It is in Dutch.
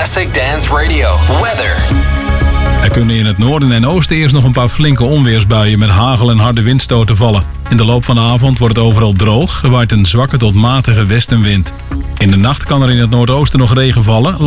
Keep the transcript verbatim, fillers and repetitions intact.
Classic Dance Radio. Weather. Er kunnen in het noorden en oosten eerst nog een paar flinke onweersbuien met hagel en harde windstoten vallen. In de loop van de avond wordt het overal droog. Er waait een zwakke tot matige westenwind. In de nacht kan er in het noordoosten nog regen vallen.